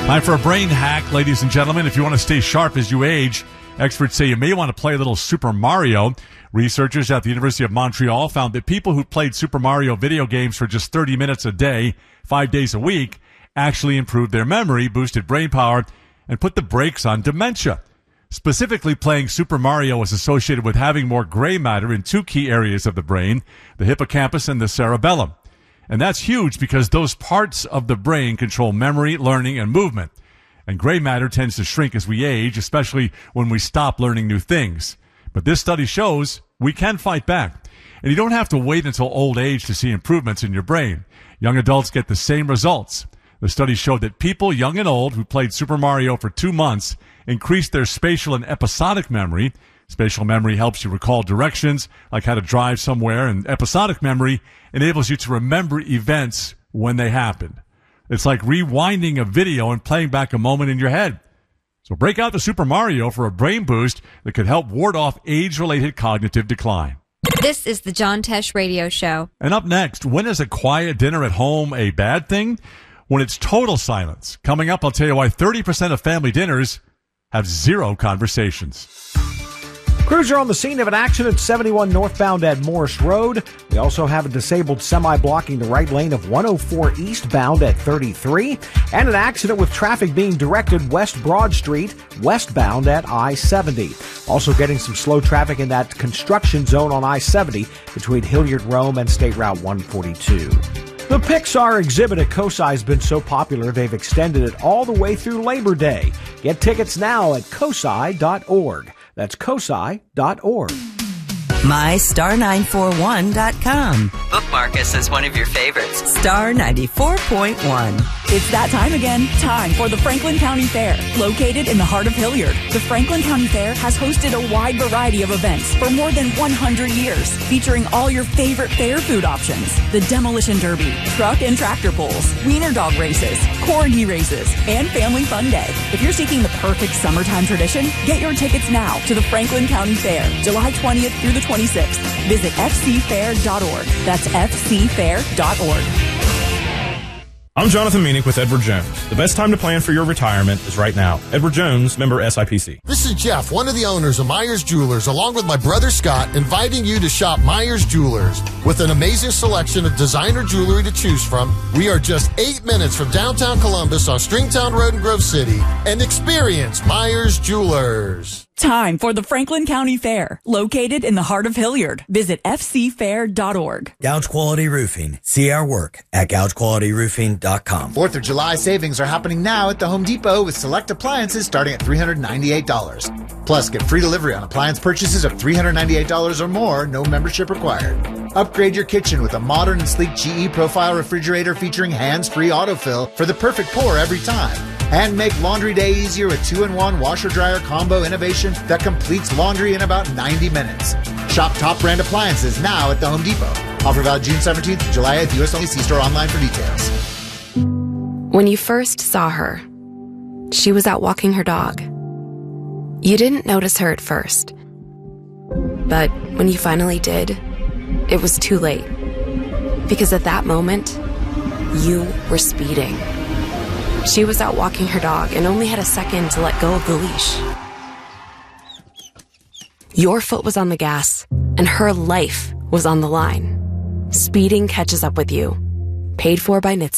Time for a brain hack, ladies and gentlemen. If you want to stay sharp as you age, experts say you may want to play a little Super Mario. Researchers at the University of Montreal found that people who played Super Mario video games for just 30 minutes a day, 5 days a week, actually improved their memory, boosted brain power, and put the brakes on dementia. Specifically, playing Super Mario is associated with having more gray matter in two key areas of the brain, the hippocampus and the cerebellum. And that's huge because those parts of the brain control memory, learning, and movement. And gray matter tends to shrink as we age, especially when we stop learning new things. But this study shows we can fight back. And you don't have to wait until old age to see improvements in your brain. Young adults get the same results. The study showed that people, young and old, who played Super Mario for 2 months increased their spatial and episodic memory. Spatial memory helps you recall directions, like how to drive somewhere, and episodic memory enables you to remember events when they happen. It's like rewinding a video and playing back a moment in your head. So break out the Super Mario for a brain boost that could help ward off age-related cognitive decline. This is the John Tesh Radio Show. And up next, when is a quiet dinner at home a bad thing? When it's total silence. Coming up, I'll tell you why 30% of family dinners have zero conversations. Crews are on the scene of an accident 71 northbound at Morris Road. We also have a disabled semi blocking the right lane of 104 eastbound at 33, and an accident with traffic being directed West Broad Street westbound at I-70. Also getting some slow traffic in that construction zone on I-70 between Hilliard Rome and State Route 142. The Pixar exhibit at COSI has been so popular they've extended it all the way through Labor Day. Get tickets now at COSI.org. That's COSI.org. MyStar941.com. Bookmark us as one of your favorites. Star 94.1. It's that time again. Time for the Franklin County Fair. Located in the heart of Hilliard, the Franklin County Fair has hosted a wide variety of events for more than 100 years, featuring all your favorite fair food options. The Demolition Derby, truck and tractor pulls, wiener dog races, corgi races, and Family Fun Day. If you're seeking the perfect summertime tradition, get your tickets now to the Franklin County Fair, July 20th through the 26th. Visit fcfair.org. That's fcfair.org. I'm Jonathan Meanick with Edward Jones. The best time to plan for your retirement is right now. Edward Jones, member SIPC. This is Jeff, one of the owners of Myers Jewelers, along with my brother Scott, inviting you to shop Myers Jewelers. With an amazing selection of designer jewelry to choose from, we are just 8 minutes from downtown Columbus on Stringtown Road in Grove City. And experience Myers Jewelers. Time for the Franklin County Fair, located in the heart of Hilliard. Visit fcfair.org. Gouge Quality Roofing. See our work at gougequalityroofing.com. 4th of July savings are happening now at the Home Depot with select appliances starting at $398. Plus, get free delivery on appliance purchases of $398 or more, no membership required. Upgrade your kitchen with a modern and sleek GE Profile refrigerator featuring hands-free autofill for the perfect pour every time. And make laundry day easier with 2-in-1 washer-dryer combo innovation that completes laundry in about 90 minutes. Shop top brand appliances now at the Home Depot. Offer valid June 17th to July 8th, US only. See store online for details. When you first saw her, she was out walking her dog. You didn't notice her at first. But when you finally did, it was too late. Because at that moment, you were speeding. She was out walking her dog and only had a second to let go of the leash. Your foot was on the gas, and her life was on the line. Speeding catches up with you. Paid for by NHTSA.